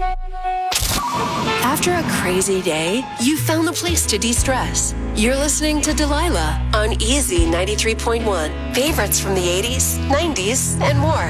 After a crazy day, you found the place to de-stress. You're listening to Delilah on Easy 93.1. Favorites from the 80s, 90s, and more.